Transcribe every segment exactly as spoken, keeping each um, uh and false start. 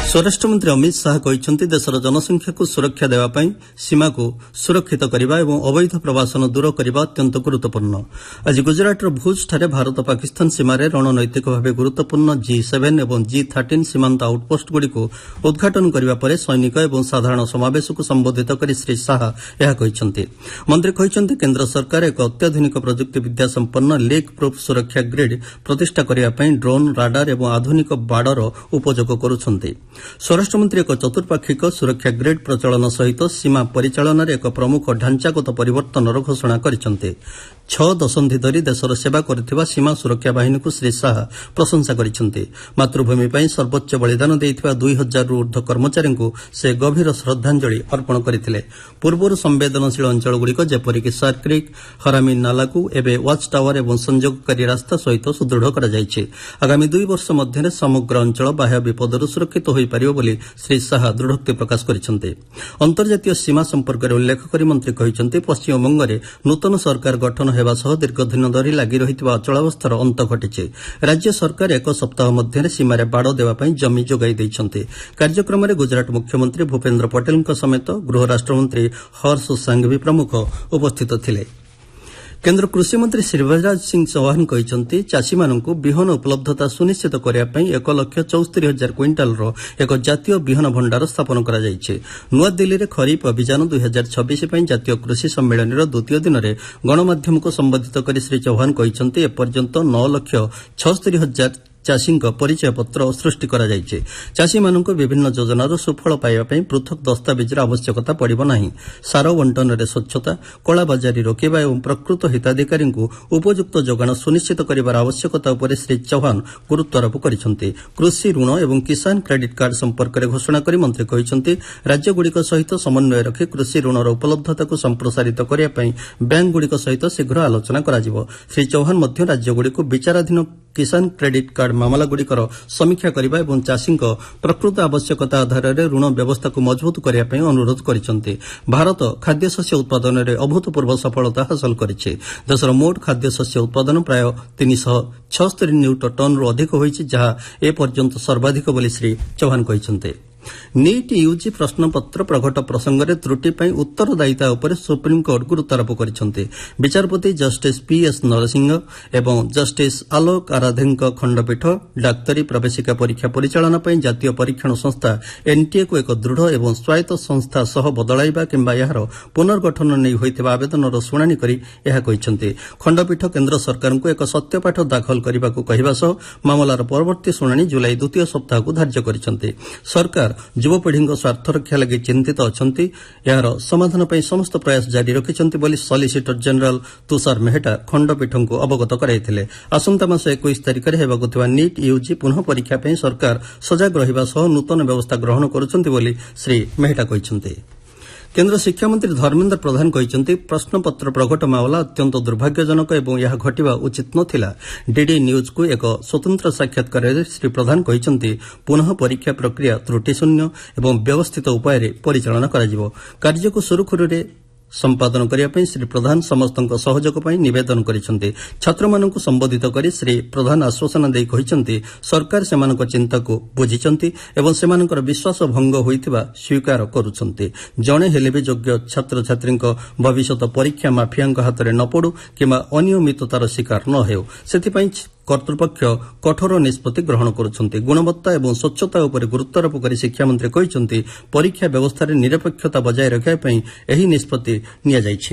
ସ୍ୱରାଷ୍ଟ୍ରମନ୍ତ୍ରୀ ଅମିତ ଶାହା କହିଛନ୍ତି ଦେଶର ଜନସଂଖ୍ୟାକୁ ସୁରକ୍ଷା ଦେବା ପାଇଁ ସୀମାକୁ ସୁରକ୍ଷିତ କରିବା ଏବଂ ଅବୈଧ ପ୍ରବାସନ ଦୂର କରିବା ଅତ୍ୟନ୍ତ ଗୁରୁତ୍ୱପୂର୍ଣ୍ଣ। ଆଜି ଗୁଜରାଟର ଭୁଜ୍ଠାରେ ଭାରତ ପାକିସ୍ତାନ ସୀମାରେ ରଣନୈତିକ ଭାବେ ଗୁରୁତ୍ୱପୂର୍ଣ୍ଣ ଜି ସେଭେନ୍ ଏବଂ ଜି ଥାର୍ଟିନ୍ ସୀମାନ୍ତ ଆଉଟ୍ପୋଷ୍ଟଗୁଡ଼ିକୁ ଉଦ୍ଘାଟନ କରିବା ପରେ ସୈନିକ ଏବଂ ସାଧାରଣ ସମାବେଶକୁ ସମ୍ବୋଧିତ କରି ଶ୍ରୀ ଶାହା ଏହା କହିଛନ୍ତି। ମନ୍ତ୍ରୀ କହିଛନ୍ତି କେନ୍ଦ୍ର ସରକାର ଏକ ଅତ୍ୟାଧୁନିକ ପ୍ରଯୁକ୍ତି ବିଦ୍ୟା ସମ୍ପନ୍ନ ଲିକ୍ ପ୍ରୁଫ୍ ସୁରକ୍ଷା ଗ୍ରିଡ୍ ପ୍ରତିଷ୍ଠା କରିବା ପାଇଁ ଡ୍ରୋନ୍ ରାଡାର ଏବଂ ଆଧୁନିକ ବାଡର ଉପଯୋଗ କରୁଛନ୍ତି। ସ୍ୱରାଷ୍ଟ୍ରମନ୍ତ୍ରୀ ଏକ ଚତୁର୍ପାକ୍ଷିକ ସୁରକ୍ଷା ଗ୍ରିଡ୍ ପ୍ରଚଳନ ସହିତ ସୀମା ପରିଚାଳନାରେ ଏକ ପ୍ରମୁଖ ଢାଞ୍ଚାଗତ ପରିବର୍ତ୍ତନର ଘୋଷଣା କରିଛନ୍ତି। ଛଅ ଦଶନ୍ଧି ଧରି ଦେଶର ସେବା କରିଥିବା ସୀମା ସୁରକ୍ଷା ବାହିନୀକୁ ଶ୍ରୀ ଶାହା ପ୍ରଶଂସା କରିଛନ୍ତି। ମାତୃଭୂମି ପାଇଁ ସର୍ବୋଚ୍ଚ ବଳିଦାନ ଦେଇଥିବା ଦୁଇ ହଜାରରୁ ଊର୍ଦ୍ଧ୍ୱ କର୍ମଚାରୀଙ୍କୁ ସେ ଗଭୀର ଶ୍ରଦ୍ଧାଞ୍ଜଳି ଅର୍ପଣ କରିଥିଲେ। ପୂର୍ବରୁ ସମ୍ବେଦନଶୀଳ ଅଞ୍ଚଳଗୁଡ଼ିକ ଯେପରିକି ସାର୍କ୍ରିକ୍ ହରାମି ନାଲାକୁ ଏବେ ୱାଚ୍ ଟାୱାର ଏବଂ ସଂଯୋଗକାରୀ ରାସ୍ତା ସହିତ ସୁଦୃଢ଼ କରାଯାଇଛି। ଆଗାମୀ ଦୁଇ ବର୍ଷ ମଧ୍ୟରେ ସମଗ୍ର ଅଞ୍ଚଳ ବାହ୍ୟ ବିପଦରୁ ସୁରକ୍ଷିତ ହୋଇପାରିବ ବୋଲି ଶ୍ରୀ ଶାହା ଦୃଢ଼ୋକ୍ତି ପ୍ରକାଶ କରିଛନ୍ତି। ଅନ୍ତର୍ଜାତୀୟ ସୀମା ସମ୍ପର୍କରେ ଉଲ୍ଲେଖ କରି ମନ୍ତ୍ରୀ କହିଛନ୍ତି ପଶ୍ଚିମବଙ୍ଗରେ ନୂତନ ସରକାର ଗଠନ ହେବା ସହ ଦୀର୍ଘଦିନ ଧରି ଲାଗି ରହିଥିବା ଅଚଳାବସ୍ଥାର ଅନ୍ତ ଘଟିଛି। ରାଜ୍ୟ ସରକାର ଏକ ସପ୍ତାହ ମଧ୍ୟରେ ସୀମାରେ ବାଡ଼ ଦେବା ପାଇଁ ଜମି ଯୋଗାଇ ଦେଇଛନ୍ତି। କାର୍ଯ୍ୟକ୍ରମରେ ଗୁଜରାଟ ମୁଖ୍ୟମନ୍ତ୍ରୀ ଭୂପେନ୍ଦ୍ର ପଟେଲଙ୍କ ସମେତ ଗୃହ ରାଷ୍ଟ୍ରମନ୍ତ୍ରୀ ହର୍ଷ ସାଂଘଭି ପ୍ରମୁଖ ଉପସ୍ଥିତ ଥିଲେ। କେନ୍ଦ୍ର କୃଷିମନ୍ତ୍ରୀ ଶିବରାଜ ସିଂ ଚୌହାନ କହିଛନ୍ତି ଚାଷୀମାନଙ୍କୁ ବିହନ ଉପଲବ୍ଧତା ସୁନିଶ୍ଚିତ କରିବା ପାଇଁ ଏକ ଲକ୍ଷ ଚଉସ୍ତରୀ ହଜାର କ୍ୱିଣ୍ଟାଲର ଏକ ଜାତୀୟ ବିହନ ଭଣ୍ଡାର ସ୍ଥାପନ କରାଯାଇଛି। ନୂଆଦିଲ୍ଲୀରେ ଖରିଫ୍ ଅଭିଯାନ ଦୁଇ ହଜାର ଛବିଶ ପାଇଁ ଜାତୀୟ କୃଷି ସମ୍ମିଳନୀର ଦ୍ୱିତୀୟ ଦିନରେ ଗଣମାଧ୍ୟମକୁ ସମ୍ବୋଧିତ କରି ଶ୍ରୀ ଚୌହାନ କହିଛନ୍ତି ଏପର୍ଯ୍ୟନ୍ତ ନଅ ଲକ୍ଷ ଛଅସ୍ତରୀ ହଜାର ଚାଷୀଙ୍କ ପରିଚୟପତ୍ର ସୃଷ୍ଟି କରାଯାଇଛି। ଚାଷୀମାନଙ୍କୁ ବିଭିନ୍ନ ଯୋଜନାର ସୁଫଳ ପାଇବା ପାଇଁ ପୃଥକ ଦସ୍ତାବିଜର ଆବଶ୍ୟକତା ପଡ଼ିବ ନାହିଁ। ସାର ବଣ୍ଟନରେ ସ୍ୱଚ୍ଛତା, କଳାବଜାରୀ ରୋକିବା ଏବଂ ପ୍ରକୃତ ହିତାଧିକାରୀଙ୍କୁ ଉପଯୁକ୍ତ ଯୋଗାଣ ସୁନିଶ୍ଚିତ କରିବାର ଆବଶ୍ୟକତା ଉପରେ ଶ୍ରୀ ଚୌହାନ ଗୁରୁତ୍ୱାରୋପ କରିଛନ୍ତି। କୃଷି ଋଣ ଏବଂ କିଷାନ କ୍ରେଡିଟ୍ କାର୍ଡ ସମ୍ପର୍କରେ ଘୋଷଣା କରି ମନ୍ତ୍ରୀ କହିଛନ୍ତି ରାଜ୍ୟଗୁଡ଼ିକ ସହିତ ସମନ୍ୱୟ ରଖି କୃଷି ଋଣର ଉପଲବ୍ଧତାକୁ ସମ୍ପ୍ରସାରିତ କରିବା ପାଇଁ ବ୍ୟାଙ୍କଗୁଡ଼ିକ ସହିତ ଶୀଘ୍ର ଆଲୋଚନା କରାଯିବ। ଶ୍ରୀ ଚୌହାନ ମଧ୍ୟ ରାଜ୍ୟଗୁଡ଼ିକୁ ବିଚାରାଧୀନ କିଷାନ କ୍ରେଡିଟ୍ କାର୍ଡ ମାମଲାଗୁଡ଼ିକର ସମୀକ୍ଷା କରିବା ଏବଂ ଚାଷୀଙ୍କ ପ୍ରକୃତ ଆବଶ୍ୟକତା ଆଧାରରେ ଋଣ ବ୍ୟବସ୍ଥାକୁ ମଜବୁତ କରିବା ପାଇଁ ଅନୁରୋଧ କରିଛନ୍ତି। ଭାରତ ଖାଦ୍ୟଶସ୍ୟ ଉତ୍ପାଦନରେ ଅଭୂତପୂର୍ବ ସଫଳତା ହାସଲ କରିଛି। ଦେଶର ମୋଟ ଖାଦ୍ୟଶସ୍ୟ ଉତ୍ପାଦନ ପ୍ରାୟ ତିନିଶହ ଛଅସ୍ତରୀ ନିୟୁଟ ଟନ୍ରୁ ଅଧିକ ହୋଇଛି, ଯାହା ଏପର୍ଯ୍ୟନ୍ତ ସର୍ବାଧିକ ବୋଲି ଶ୍ରୀ ଚୌହାନ କହିଛନ୍ତି। ନିଟ୍ ୟୁଜି ପ୍ରଶ୍ନପତ୍ର ପ୍ରଘଟ ପ୍ରସଙ୍ଗରେ ତ୍ରୁଟି ପାଇଁ ଉତ୍ତରଦାୟିତା ଉପରେ ସୁପ୍ରିମକୋର୍ଟ ଗୁରୁତ୍ୱାରୋପ କରିଛନ୍ତି। ବିଚାରପତି ଜଷ୍ଟିସ୍ ପିଏସ୍ ନରସିଂହ ଏବଂ ଜଷ୍ଟିସ୍ ଆଲୋକ ଆରାଧେଙ୍କ ଖଣ୍ଡପୀଠ ଡାକ୍ତରୀ ପ୍ରବେଶିକା ପରୀକ୍ଷା ପରିଚାଳନା ପାଇଁ ଜାତୀୟ ପରୀକ୍ଷଣ ସଂସ୍ଥା ଏନ୍ଟିଏକୁ ଏକ ଦୃଢ଼ ଏବଂ ସ୍ୱାୟତ୍ତ ସଂସ୍ଥା ସହ ବଦଳାଇବା କିମ୍ବା ଏହାର ପୁନର୍ଗଠନ ନେଇ ହୋଇଥିବା ଆବେଦନର ଶୁଣାଣି କରି ଏହା କହିଛନ୍ତି। ଖଣ୍ଡପୀଠ କେନ୍ଦ୍ର ସରକାରଙ୍କୁ ଏକ ସତ୍ୟପାଠ ଦାଖଲ କରିବାକୁ କହିବା ସହ ମାମଲାର ପରବର୍ତ୍ତୀ ଶୁଣାଣି ଜୁଲାଇ ଦ୍ୱିତୀୟ ସପ୍ତାହକୁ ଧାର୍ଯ୍ୟ କରିଛନ୍ତି। ସରକାର ଯୁବପିଢ଼ିଙ୍କ ସ୍ୱାର୍ଥରକ୍ଷା ଲାଗି ଚିନ୍ତିତ ଅଛନ୍ତି। ଏହାର ସମାଧାନ ପାଇଁ ସମସ୍ତ ପ୍ରୟାସ ଜାରି ରଖିଛନ୍ତି ବୋଲି ସଲିସିଟର ଜେନେରାଲ ତୁଷାର ମେହେଟା ଖଣ୍ଡପୀଠଙ୍କୁ ଅବଗତ କରାଇଥିଲେ। ଆସନ୍ତା ମାସ ଏକୋଇଶ ତାରିଖରେ ହେବାକୁ ଥିବା ନିଟ୍ ୟୁଜି ପୁନଃ ପରୀକ୍ଷା ପାଇଁ ସରକାର ସଜାଗ ରହିବା ସହ ନୂତନ ବ୍ୟବସ୍ଥା ଗ୍ରହଣ କରୁଛନ୍ତି ବୋଲି ଶ୍ରୀ ମେହେଟା କହିଛନ୍ତି। କେନ୍ଦ୍ର ଶିକ୍ଷାମନ୍ତ୍ରୀ ଧର୍ମେନ୍ଦ୍ର ପ୍ରଧାନ କହିଛନ୍ତି ପ୍ରଶ୍ନପତ୍ର ପ୍ରଘଟ ମାମଲା ଅତ୍ୟନ୍ତ ଦୁର୍ଭାଗ୍ୟଜନକ ଏବଂ ଏହା ଘଟିବା ଉଚିତ ନ ଥିଲା। ଡିଡି ନ୍ୟୁଜ୍କୁ ଏକ ସ୍ୱତନ୍ତ୍ର ସାକ୍ଷାତକାରରେ ଶ୍ରୀ ପ୍ରଧାନ କହିଛନ୍ତି ପୁନଃ ପରୀକ୍ଷା ପ୍ରକ୍ରିୟା ତ୍ରୁଟିଶୂନ୍ୟ ଏବଂ ବ୍ୟବସ୍ଥିତ ଉପାୟରେ ପରିଚାଳନା କରାଯିବ। କାର୍ଯ୍ୟକୁ ସୁରୁଖୁରୁରେ ସମ୍ପାଦନ କରିବା ପାଇଁ ଶ୍ରୀ ପ୍ରଧାନ ସମସ୍ତଙ୍କ ସହଯୋଗ ପାଇଁ ନିବେଦନ କରିଛନ୍ତି। ଛାତ୍ରମାନଙ୍କୁ ସମ୍ବୋଧିତ କରି ଶ୍ରୀ ପ୍ରଧାନ ଆଶ୍ୱାସନା ଦେଇ କହିଛନ୍ତି ସରକାର ସେମାନଙ୍କ ଚିନ୍ତାକୁ ବୁଝିଛନ୍ତି ଏବଂ ସେମାନଙ୍କର ବିଶ୍ୱାସ ଭଙ୍ଗ ହୋଇଥିବା ସ୍ୱୀକାର କରୁଛନ୍ତି। ଜଣେ ହେଲେ ବି ଯୋଗ୍ୟ ଛାତ୍ରଛାତ୍ରୀଙ୍କ ଭବିଷ୍ୟତ ପରୀକ୍ଷା ମାଫିଆଙ୍କ ହାତରେ ନ ପଡ଼ୁ କିମ୍ବା ଅନିୟମିତତାର ଶିକାର ନ ହେଉ, ସେଥିପାଇଁ କର୍ତ୍ତୃପକ୍ଷ କଠୋର ନିଷ୍ପତ୍ତି ଗ୍ରହଣ କରୁଛନ୍ତି। ଗୁଣବତ୍ତା ଏବଂ ସ୍ୱଚ୍ଛତା ଉପରେ ଗୁରୁତ୍ୱାରୋପ କରି ଶିକ୍ଷାମନ୍ତ୍ରୀ କହିଛନ୍ତି ପରୀକ୍ଷା ବ୍ୟବସ୍ଥାରେ ନିରପେକ୍ଷତା ବଜାୟ ରଖିବା ପାଇଁ ଏହି ନିଷ୍ପତ୍ତି ନିଆଯାଇଛି।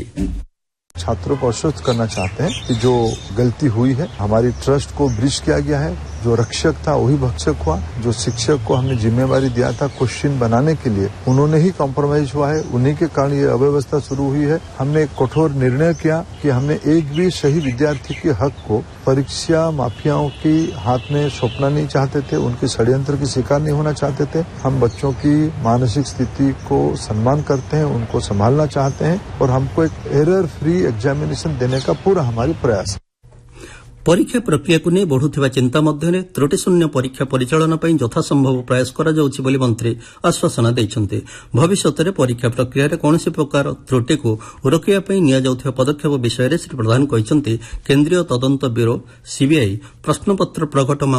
छात्रों को आश्वस्त करना चाहते हैं कि जो गलती हुई है हमारी ट्रस्ट को ब्रीच किया गया है। जो रक्षक था वही भक्षक हुआ। जो शिक्षक को हमने जिम्मेवारी दिया था क्वेश्चन बनाने के लिए उन्होंने ही कॉम्प्रोमाइज हुआ है। उन्हीं के कारण ये अव्यवस्था शुरू हुई है। हमने एक कठोर निर्णय किया कि हमने एक भी सही विद्यार्थी के हक को परीक्षा माफियाओं के हाथ में सौंपना नहीं चाहते थे। उनके षड्यंत्र की शिकार नहीं होना चाहते थे। हम बच्चों की मानसिक स्थिति को सम्मान करते हैं, उनको संभालना चाहते हैं और हमको एक एरर फ्री एग्जामिनेशन देने का पूरा हमारी प्रयास है। ପରୀକ୍ଷା ପ୍ରକ୍ରିୟାକୁ ନେଇ ବଢ଼ୁଥିବା ଚିନ୍ତା ମଧ୍ୟରେ ତ୍ରୁଟିଶୂନ୍ୟ ପରୀକ୍ଷା ପରିଚାଳନା ପାଇଁ ଯଥାସମ୍ଭବ ପ୍ରୟାସ କରାଯାଉଛି ବୋଲି ମନ୍ତ୍ରୀ ଆଶ୍ୱାସନା ଦେଇଛନ୍ତି। ଭବିଷ୍ୟତରେ ପରୀକ୍ଷା ପ୍ରକ୍ରିୟାରେ କୌଣସି ପ୍ରକାର ତ୍ରୁଟିକୁ ରୋକିବା ପାଇଁ ନିଆଯାଉଥିବା ପଦକ୍ଷେପ ବିଷୟରେ ଶ୍ରୀ ପ୍ରଧାନ କହିଛନ୍ତି କେନ୍ଦ୍ରୀୟ ତଦନ୍ତ ବ୍ୟୁରୋ ସିବିଆଇ ପ୍ରଶ୍ନପତ୍ର ପ୍ରଘଟ